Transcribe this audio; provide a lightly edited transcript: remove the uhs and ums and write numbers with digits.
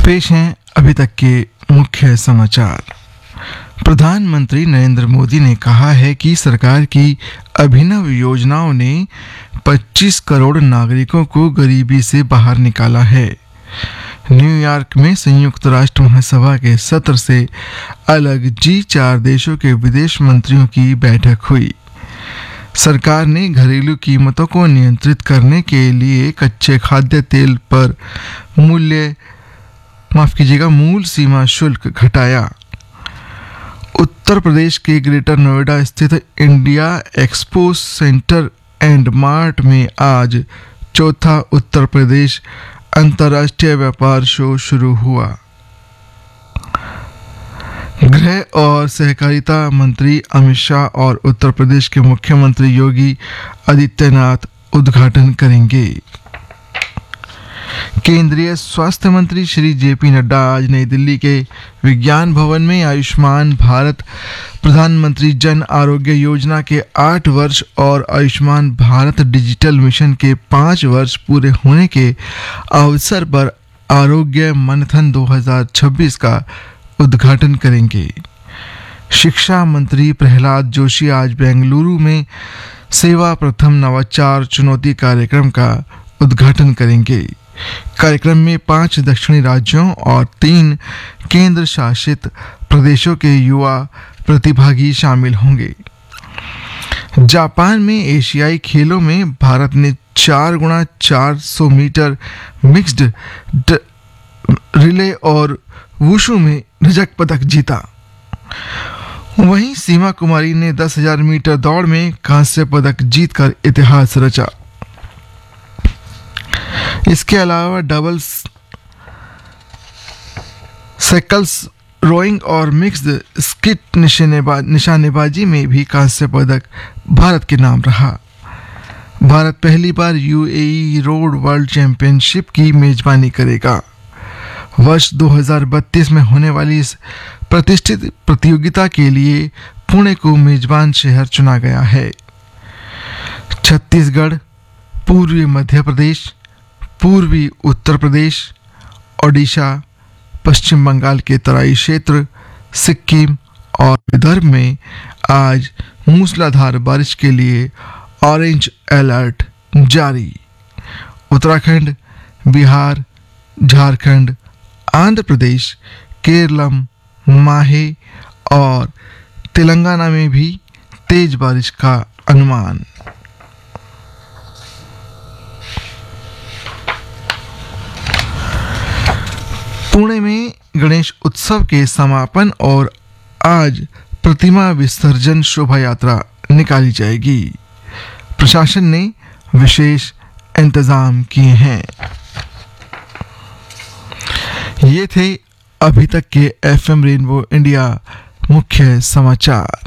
पेश हैं अभी तक के मुख्य समाचार। प्रधानमंत्री नरेंद्र मोदी ने कहा है कि सरकार की अभिनव योजनाओं ने 25 करोड़ नागरिकों को गरीबी से बाहर निकाला है। न्यूयॉर्क में संयुक्त राष्ट्र महासभा के सत्र से अलग G4 देशों के विदेश मंत्रियों की बैठक हुई। सरकार ने घरेलू कीमतों को नियंत्रित करने के लिए कच्चे खाद्य तेल पर मूल सीमा शुल्क घटाया। उत्तर प्रदेश के ग्रेटर नोएडा स्थित India expo centre and mart में आज चौथा उत्तर प्रदेश अंतर्राष्ट्रीय व्यापार शो शुरू हुआ। गृह और सहकारिता मंत्री अमित शाह और उत्तर प्रदेश के मुख्यमंत्री योगी आदित्यनाथ उद्घाटन करेंगे। केंद्रीय स्वास्थ्य मंत्री श्री JP नड्डा आज नई दिल्ली के विज्ञान भवन में आयुष्मान भारत प्रधानमंत्री जन आरोग्य योजना के 8 वर्ष और आयुष्मान भारत डिजिटल मिशन के 5 वर्ष पूरे होने के अवसर पर आरोग्य मंथन 2026 का उद्घाटन करेंगे। शिक्षा मंत्री प्रहलाद जोशी आज बेंगलुरु में सेवा प्रथम नवाचार चुनौती कार्यक्रम का उद्घाटन करेंगे। कार्यक्रम में 5 दक्षिणी राज्यों और 3 केंद्र शासित प्रदेशों के युवा प्रतिभागी शामिल होंगे। जापान में एशियाई खेलों में भारत ने 4x400 मीटर मिक्स्ड रिले और वुशु में रजत पदक जीता। वहीं सीमा कुमारी ने 10,000 मीटर दौड़ में कांस्य पदक जीतकर इतिहास रचा। इसके अलावा डबल्स, साइकिल्स, रोइंग और मिक्स्ड स्किट निशानेबाजी में भी कांस्य पदक भारत के नाम रहा। भारत पहली बार UAE रोड वर्ल्ड चैंपियनशिप की मेजबानी करेगा। वर्ष 2032 में होने वाली इस प्रतिष्ठित प्रतियोगिता के लिए पुणे को मेजबान शहर चुना गया है। छत्तीसगढ़, पूर्वी मध्य प्रदेश, पूर्वी उत्तर प्रदेश, ओडिशा, पश्चिम बंगाल के तराई क्षेत्र, सिक्किम और विदर्भ में आज मूसलाधार बारिश के लिए ऑरेंज अलर्ट जारी। उत्तराखंड, बिहार, झारखंड, आंध्र प्रदेश, केरलम, माहे और तेलंगाना में भी तेज बारिश का अनुमान। पुणे में गणेश उत्सव के समापन और आज प्रतिमा विसर्जन शोभा यात्रा निकाली जाएगी। प्रशासन ने विशेष इंतजाम किए हैं। ये थे अभी तक के FM रेनबो इंडिया मुख्य समाचार।